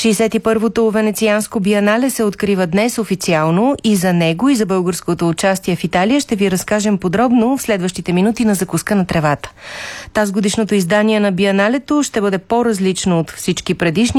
61-то Венецианско биенале се открива днес официално и за него и за българското участие в Италия ще ви разкажем подробно в следващите минути на Закуска на тревата. Тазгодишното издание на биеналето ще бъде по-различно от всички предишни